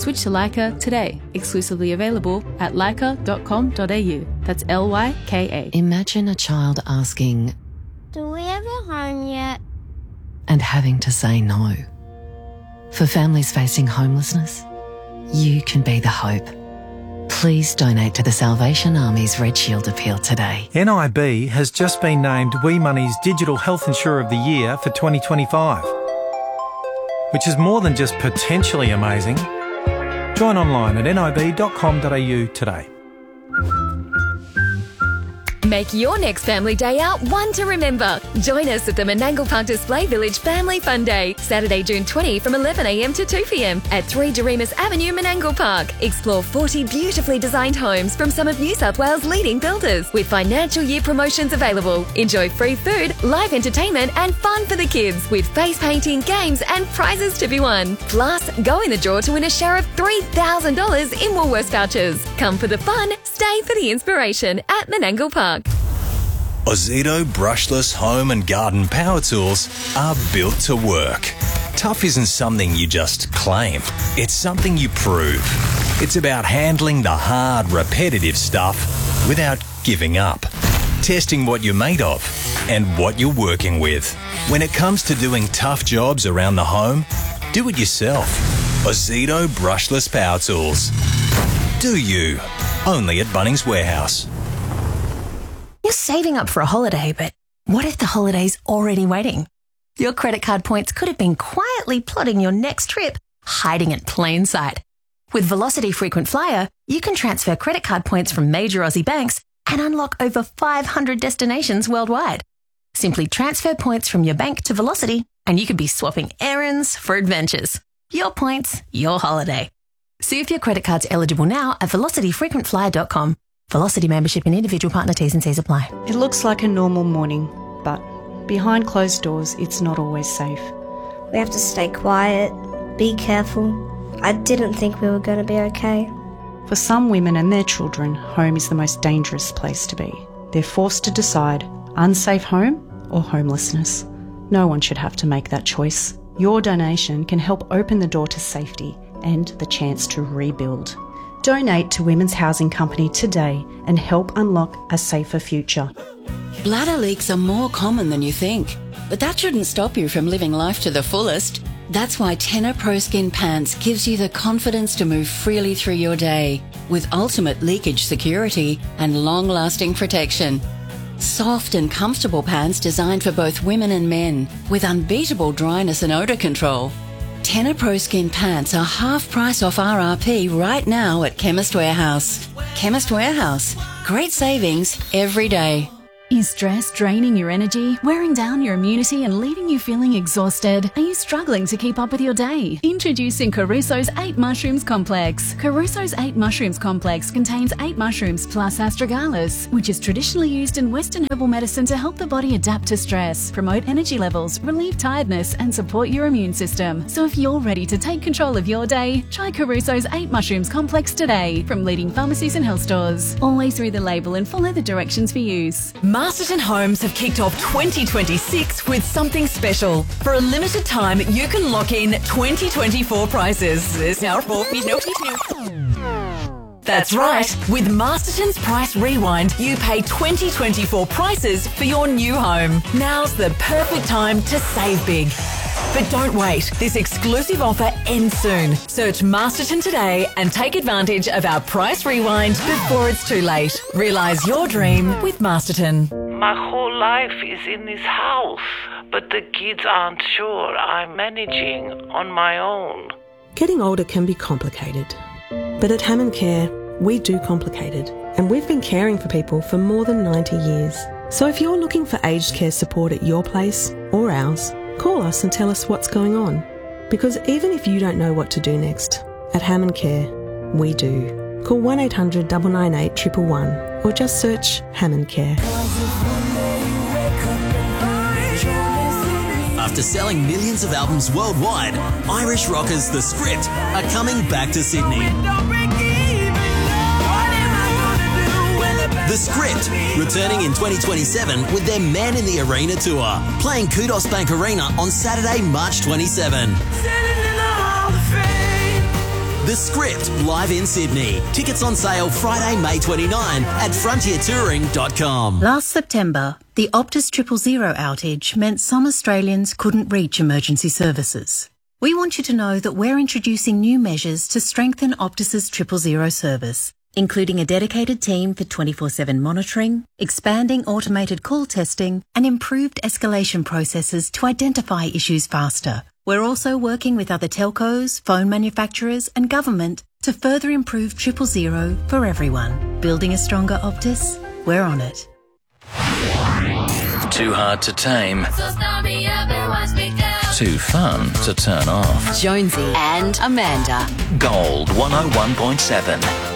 Switch to Leica today. Exclusively available at leica.com.au. That's Lyka. Imagine a child asking, "Do we have a home yet?" and having to say no. For families facing homelessness, you can be the hope. Please donate to the Salvation Army's Red Shield appeal today. NIB has just been named WE Money's Digital Health Insurer of the Year for 2025, which is more than just potentially amazing. Join online at nib.com.au today. Make your next family day out one to remember. Join us at the Menangle Park Display Village Family Fun Day, Saturday, June 20 from 11 a.m. to 2 p.m. at 3 Doremus Avenue, Menangle Park. Explore 40 beautifully designed homes from some of New South Wales' leading builders with financial year promotions available. Enjoy free food, live entertainment and fun for the kids with face painting, games and prizes to be won. Plus, go in the draw to win a share of $3,000 in Woolworths vouchers. Come for the fun, stay for the inspiration at Menangle Park. Ozito brushless home and garden power tools are built to work. Tough isn't something you just claim. It's something you prove. It's about handling the hard, repetitive stuff without giving up. Testing what you're made of and what you're working with. When it comes to doing tough jobs around the home, do it yourself. Ozito brushless power tools. Do you. Only at Bunnings Warehouse. You're saving up for a holiday, but what if the holiday's already waiting? Your credit card points could have been quietly plotting your next trip, hiding in plain sight. With Velocity Frequent Flyer, you can transfer credit card points from major Aussie banks and unlock over 500 destinations worldwide. Simply transfer points from your bank to Velocity and you could be swapping errands for adventures. Your points, your holiday. See if your credit card's eligible now at velocityfrequentflyer.com. Velocity membership and individual partner T's and C's apply. It looks like a normal morning, but behind closed doors, it's not always safe. We have to stay quiet, be careful. I didn't think we were going to be okay. For some women and their children, home is the most dangerous place to be. They're forced to decide unsafe home or homelessness. No one should have to make that choice. Your donation can help open the door to safety and the chance to rebuild. Donate to Women's Housing Company today and help unlock a safer future. Bladder leaks are more common than you think, but that shouldn't stop you from living life to the fullest. That's why Tenor Pro Skin Pants gives you the confidence to move freely through your day with ultimate leakage security and long-lasting protection. Soft and comfortable pants designed for both women and men with unbeatable dryness and odour control. Tenor Pro Skin Pants are half price off RRP right now at Chemist Warehouse. Chemist Warehouse. Great savings every day. Is stress draining your energy, wearing down your immunity and leaving you feeling exhausted? Are you struggling to keep up with your day? Introducing Caruso's 8 Mushrooms Complex. Caruso's 8 Mushrooms Complex contains 8 mushrooms plus astragalus, which is traditionally used in Western herbal medicine to help the body adapt to stress, promote energy levels, relieve tiredness and support your immune system. So if you're ready to take control of your day, try Caruso's 8 Mushrooms Complex today from leading pharmacies and health stores. Always read the label and follow the directions for use. Masterton Homes have kicked off 2026 with something special. For a limited time, you can lock in 2024 prices. That's right. With Masterton's Price Rewind, you pay 2024 prices for your new home. Now's the perfect time to save big. But don't wait. This exclusive offer ends soon. Search Masterton today and take advantage of our Price Rewind before it's too late. Realise your dream with Masterton. My whole life is in this house, but the kids aren't sure I'm managing on my own. Getting older can be complicated, but at Hammond Care, we do complicated, and we've been caring for people for more than 90 years. So if you're looking for aged care support at your place or ours, call us and tell us what's going on. Because even if you don't know what to do next, at Hammond Care, we do. Call 1800 998 111 or just search Hammond Care. After selling millions of albums worldwide, Irish rockers The Script are coming back to Sydney. The Script, returning in 2027 with their Man in the Arena tour, playing Kudos Bank Arena on Saturday, March 27. The The Script, live in Sydney. Tickets on sale Friday, May 29 at frontiertouring.com. Last September, the Optus 000 outage meant some Australians couldn't reach emergency services. We want you to know that we're introducing new measures to strengthen Optus's 000 service, including a dedicated team for 24/7 monitoring, expanding automated call testing, and improved escalation processes to identify issues faster. We're also working with other telcos, phone manufacturers, and government to further improve 000 for everyone. Building a stronger Optus? We're on it. Too hard to tame. Too fun to turn off. Jonesy and Amanda. Gold 101.7.